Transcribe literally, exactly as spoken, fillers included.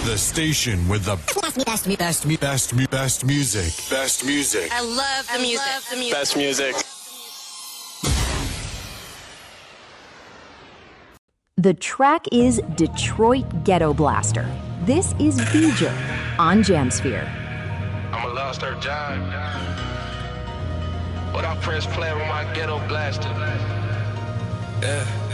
The station with the best, best, best, best, best, best music. Best music. I love the music. Love the music. Best music. The track is Detroit Ghetto Blaster. This is Beeger on Jamsphere. I'm a lost earth giant, but I press play with my ghetto blaster. Yeah.